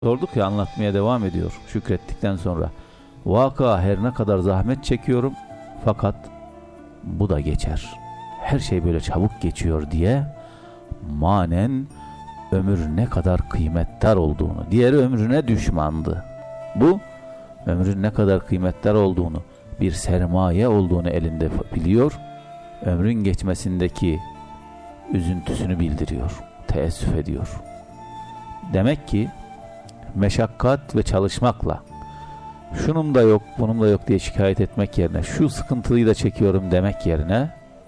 Sorduk ya, anlatmaya devam ediyor şükrettikten sonra. Vaka her ne kadar zahmet çekiyorum fakat bu da geçer. Her şey böyle çabuk geçiyor diye manen ömür ne kadar kıymetdar olduğunu, diğeri ömrüne düşmandı. Bu ömrün ne kadar kıymetdar olduğunu, bir sermaye olduğunu elinde biliyor, ömrün geçmesindeki üzüntüsünü bildiriyor, teessüf ediyor. Demek ki meşakkat ve çalışmakla şunum da yok, bunum da yok diye şikayet etmek yerine, şu sıkıntıyı da çekiyorum demek yerine,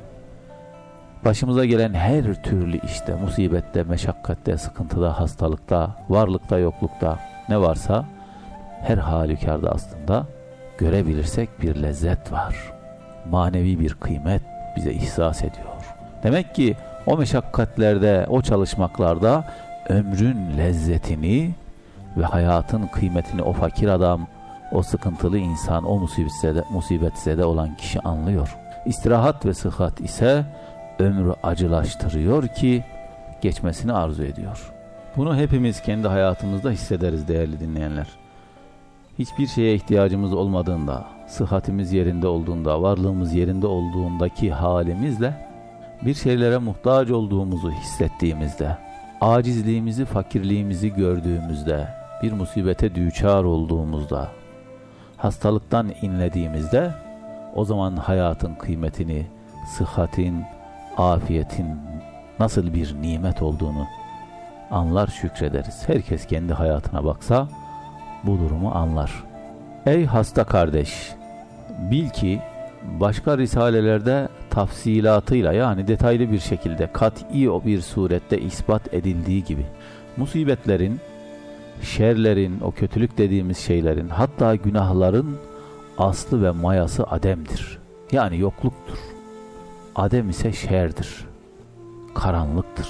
başımıza gelen her türlü işte, musibette, meşakkatte, sıkıntıda, hastalıkta, varlıkta, yoklukta ne varsa her halükarda aslında görebilirsek bir lezzet var. Manevi bir kıymet bize ihsas ediyor. Demek ki o meşakkatlerde, o çalışmaklarda ömrün lezzetini ve hayatın kıymetini o fakir adam, o sıkıntılı insan, o musibetzede olan kişi anlıyor. İstirahat ve sıhhat ise ömrü acılaştırıyor ki geçmesini arzu ediyor. Bunu hepimiz kendi hayatımızda hissederiz değerli dinleyenler. Hiçbir şeye ihtiyacımız olmadığında, sıhhatimiz yerinde olduğunda, varlığımız yerinde olduğundaki halimizle bir şeylere muhtaç olduğumuzu hissettiğimizde, acizliğimizi, fakirliğimizi gördüğümüzde, bir musibete düçar olduğumuzda, hastalıktan inlediğimizde, o zaman hayatın kıymetini, sıhhatin, afiyetin nasıl bir nimet olduğunu anlar, şükrederiz. Herkes kendi hayatına baksa bu durumu anlar. Ey hasta kardeş, bil ki başka risalelerde tafsilatıyla, yani detaylı bir şekilde, kat'i o bir surette ispat edildiği gibi musibetlerin, şerlerin, o kötülük dediğimiz şeylerin, hatta günahların aslı ve mayası ademdir. Yani yokluktur. Adem ise şerdir, karanlıktır.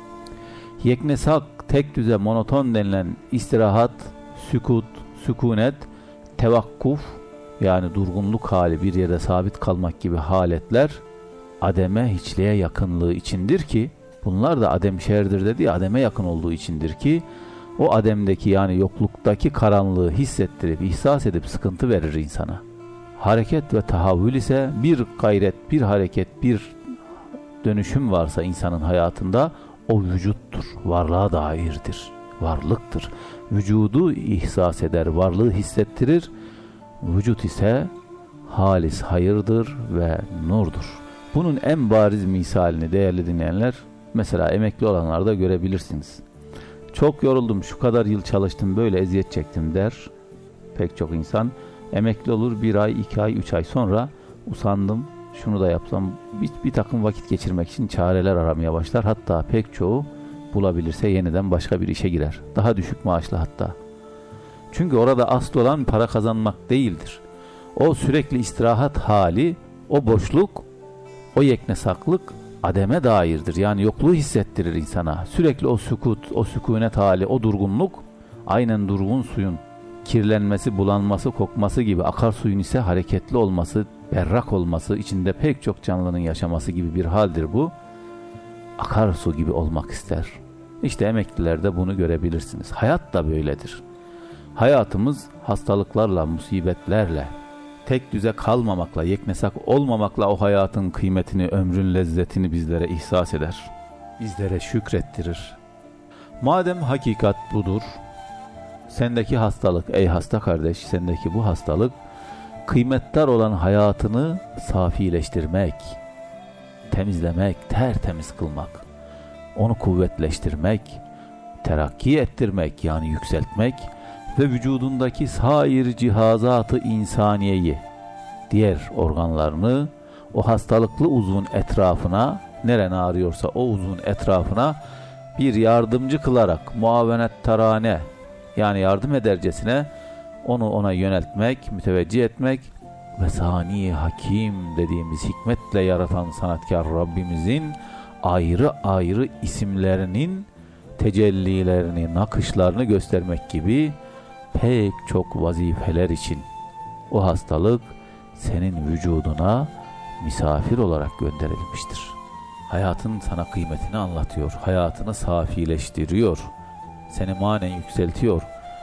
Yeknesak, tek düze, monoton denilen istirahat, sükut, sükunet, tevakkuf, yani durgunluk hali, bir yere sabit kalmak gibi haletler ademe, hiçliğe yakınlığı içindir ki, bunlar da adem şerdir dedi ya, ademe yakın olduğu içindir ki, o ademdeki, yani yokluktaki karanlığı hissettirip, ihsas edip sıkıntı verir insana. Hareket ve tahavvül ise bir gayret, bir hareket, bir dönüşüm varsa insanın hayatında, o vücuttur, varlığa dairdir, varlıktır. Vücudu ihsas eder, varlığı hissettirir. Vücut ise halis hayırdır ve nurdur. Bunun en bariz misalini değerli dinleyenler, mesela emekli olanlarda görebilirsiniz. Çok yoruldum, şu kadar yıl çalıştım, böyle eziyet çektim der pek çok insan. Emekli olur, 1 ay, 2 ay, 3 ay sonra usandım, şunu da yapsam, bir takım vakit geçirmek için çareler aramaya başlar. Hatta pek çoğu bulabilirse yeniden başka bir işe girer. Daha düşük maaşlı hatta. Çünkü orada asıl olan para kazanmak değildir. O sürekli istirahat hali, o boşluk, o yeknesaklık ademe dairdir. Yani yokluğu hissettirir insana. Sürekli o sükut, o sükunet hali, o durgunluk, aynen durgun suyun kirlenmesi, bulanması, kokması gibi, akarsuyun ise hareketli olması, berrak olması, içinde pek çok canlının yaşaması gibi bir haldir bu. Akarsu gibi olmak ister. İşte emeklilerde bunu görebilirsiniz. Hayat da böyledir. Hayatımız hastalıklarla, musibetlerle, tek düze kalmamakla, yeknesak olmamakla o hayatın kıymetini, ömrün lezzetini bizlere ihsas eder. Bizlere şükrettirir. Madem hakikat budur, sendeki hastalık, ey hasta kardeş, sendeki bu hastalık, kıymetdar olan hayatını safileştirmek, temizlemek, tertemiz kılmak, onu kuvvetleştirmek, terakki ettirmek, yani yükseltmek ve vücudundaki sair cihazatı insaniyeyi, diğer organlarını o hastalıklı uzvun etrafına, nerene ağrıyorsa o uzvun etrafına bir yardımcı kılarak, muavenettarane, yani yardım edercesine onu ona yöneltmek, müteveccih etmek ve sani hakim dediğimiz hikmetle yaratan sanatkar Rabbimizin ayrı ayrı isimlerinin tecellilerini, nakışlarını göstermek gibi pek çok vazifeler için o hastalık senin vücuduna misafir olarak gönderilmiştir. Hayatın sana kıymetini anlatıyor, hayatını safileştiriyor, seni manen yükseltiyor.